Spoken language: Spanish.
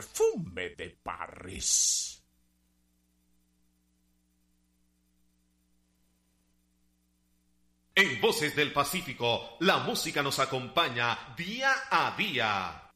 perfume de París. En Voces del Pacífico, la música nos acompaña día a día.